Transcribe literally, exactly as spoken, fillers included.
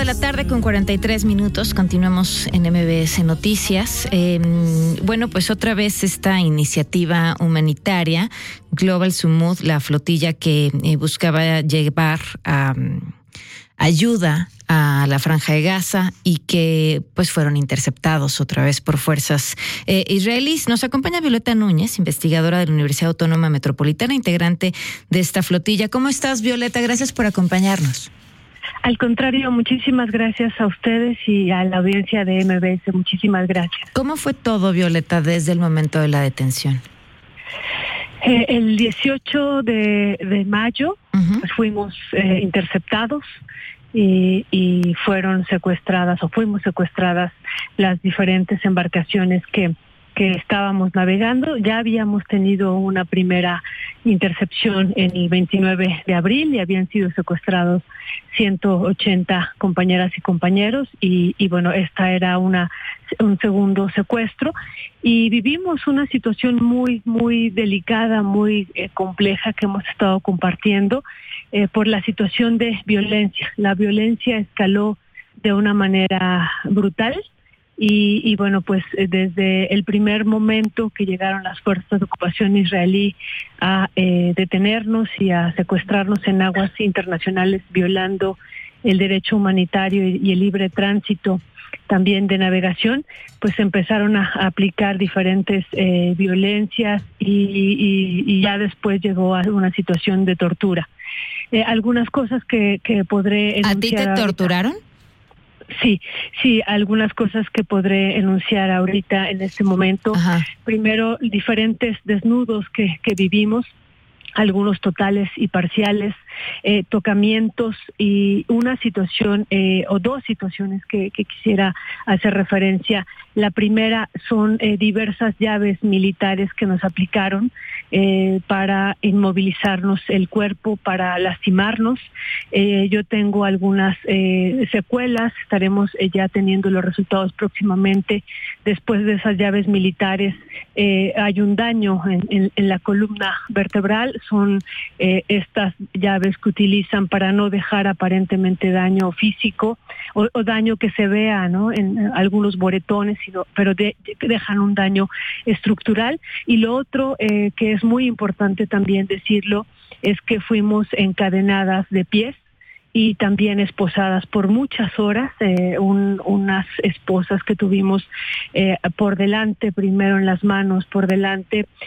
de la tarde con cuarenta y tres minutos. Continuamos en M B S Noticias. Eh, bueno, pues otra vez esta iniciativa humanitaria, Global Sumud, la flotilla que eh, buscaba llevar a, um, ayuda a la Franja de Gaza y que pues fueron interceptados otra vez por fuerzas eh, israelíes. Nos acompaña Violeta Núñez, investigadora de la Universidad Autónoma Metropolitana, integrante de esta flotilla. ¿Cómo estás, Violeta? Gracias por acompañarnos. Al contrario, muchísimas gracias a ustedes y a la audiencia de M B S. Muchísimas gracias. ¿Cómo fue todo, Violeta, desde el momento de la detención? Eh, el dieciocho de, de mayo uh-huh. pues fuimos eh, interceptados y, y fueron secuestradas o fuimos secuestradas las diferentes embarcaciones que que estábamos navegando. Ya habíamos tenido una primera intercepción en el veintinueve de abril y habían sido secuestrados ciento ochenta compañeras y compañeros y, y bueno, esta era una un segundo secuestro y vivimos una situación muy, muy delicada, muy eh, compleja que hemos estado compartiendo eh, por la situación de violencia. La violencia escaló de una manera brutal. Y, y bueno, pues desde el primer momento que llegaron las fuerzas de ocupación israelí a eh, detenernos y a secuestrarnos en aguas internacionales, violando el derecho humanitario y, y el libre tránsito también de navegación, pues empezaron a, a aplicar diferentes eh, violencias y, y, y ya después llegó a una situación de tortura. Eh, algunas cosas que, que podré enunciar. ¿A ti te torturaron? Ahorita. Sí, sí, algunas cosas que podré enunciar ahorita en este momento. Ajá. Primero, diferentes desnudos que, que vivimos, algunos totales y parciales, eh, tocamientos y una situación eh, o dos situaciones que, que quisiera hacer referencia. La primera son eh, diversas llaves militares que nos aplicaron eh, para inmovilizarnos el cuerpo, para lastimarnos. Eh, yo tengo algunas eh, secuelas, estaremos eh, ya teniendo los resultados próximamente. Después de esas llaves militares eh, hay un daño en, en, en la columna vertebral, son eh, estas llaves que utilizan para no dejar aparentemente daño físico o, o daño que se vea, ¿no?, en, en algunos moretones, sino, pero de, de, dejan un daño estructural. Y lo otro eh, que es muy importante también decirlo es que fuimos encadenadas de pies y también esposadas por muchas horas, eh, un, unas esposas que tuvimos eh, por delante, primero en las manos, por delante